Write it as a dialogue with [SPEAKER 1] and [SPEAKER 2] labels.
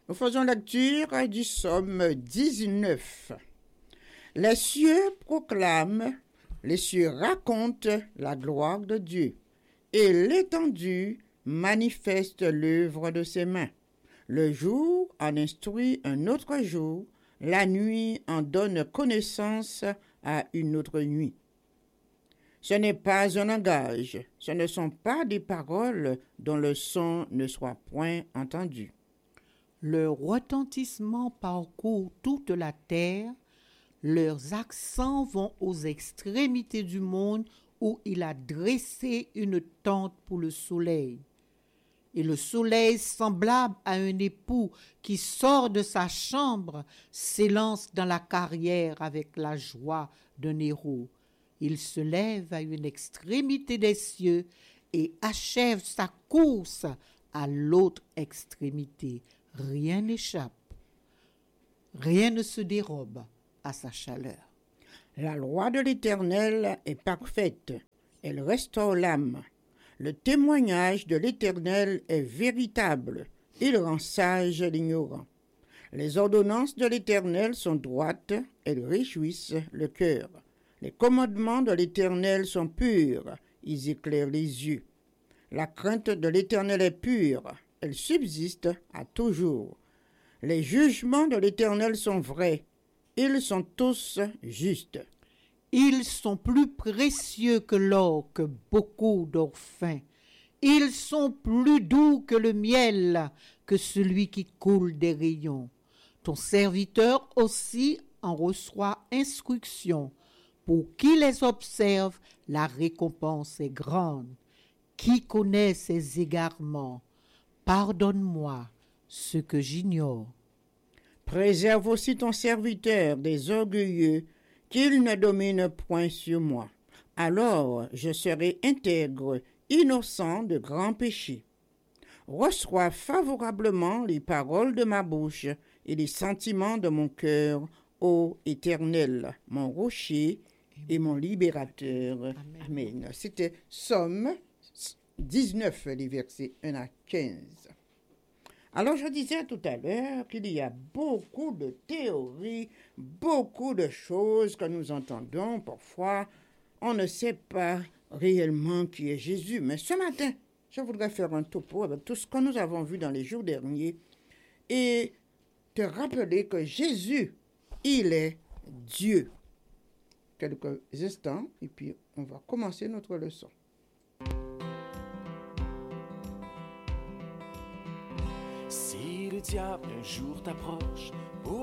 [SPEAKER 1] Nous faisons lecture du psaume 19. Les cieux proclament, les cieux racontent la gloire de Dieu, et l'étendue manifeste l'œuvre de ses mains. Le jour en instruit un autre jour, la nuit en donne connaissance à une autre nuit. Ce n'est pas un langage, ce ne sont pas des paroles dont le son ne soit point entendu.
[SPEAKER 2] Leur retentissement parcourt toute la terre, leurs accents vont aux extrémités du monde où il a dressé une tente pour le soleil. Et le soleil, semblable à un époux qui sort de sa chambre, s'élance dans la carrière avec la joie d'un héros. Il se lève à une extrémité des cieux et achève sa course à l'autre extrémité. Rien n'échappe, rien ne se dérobe à sa chaleur.
[SPEAKER 1] La loi de l'Éternel est parfaite, elle restaure l'âme. Le témoignage de l'Éternel est véritable, il rend sage l'ignorant. Les ordonnances de l'Éternel sont droites, elles réjouissent le cœur. Les commandements de l'Éternel sont purs, ils éclairent les yeux. La crainte de l'Éternel est pure, elle subsiste à toujours. Les jugements de l'Éternel sont vrais, ils sont tous justes.
[SPEAKER 2] Ils sont plus précieux que l'or, que beaucoup d'or fin. Ils sont plus doux que le miel, que celui qui coule des rayons. Ton serviteur aussi en reçoit instruction. Pour qui les observe, la récompense est grande. Qui connaît ses égarements? Pardonne-moi ce que j'ignore.
[SPEAKER 1] Préserve aussi ton serviteur des orgueilleux, qu'il ne domine point sur moi. Alors je serai intègre, innocent de grands péchés. Reçois favorablement les paroles de ma bouche et les sentiments de mon cœur, ô Éternel, mon rocher et mon libérateur. Amen. Amen. C'était Psaume 19, les versets 1 à 15. Alors, je disais tout à l'heure qu'il y a beaucoup de théories, beaucoup de choses que nous entendons. Parfois, on ne sait pas réellement qui est Jésus. Mais ce matin, je voudrais faire un topo avec tout ce que nous avons vu dans les jours derniers et te rappeler que Jésus, il est Dieu. Quelques instants, et puis on va commencer notre leçon.
[SPEAKER 3] Si le diable un jour t'approche